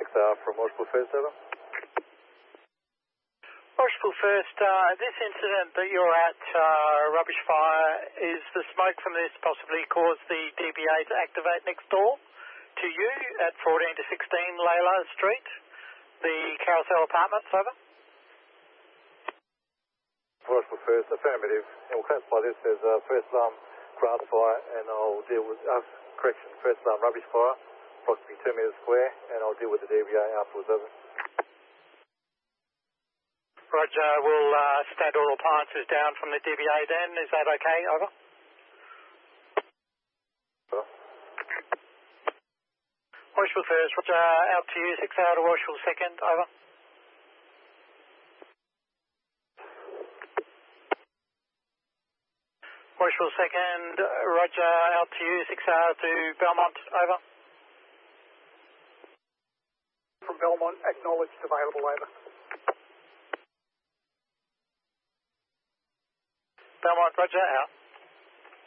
6R from Washpool First, over. Washpool First, this incident that you're at, rubbish fire, is the smoke from this possibly caused the DBA to activate next door to you at 14 to 16 Layla Street, the Carousel Apartments, over? Washpool First, affirmative. And we'll classify this as first alarm grass fire, and I'll deal with, first alarm rubbish fire, approximately 2 metres square, and I'll deal with the DBA afterwards, over. Roger, we'll stand all appliances down from the DBA then. Is that okay? Over. Washpool First, Roger, out to you. 6R to Washpool Second. Over. Washpool Second, Roger, out to you. 6R to Belmont. Over. From Belmont, acknowledged, available, over. Belmont, Roger, out.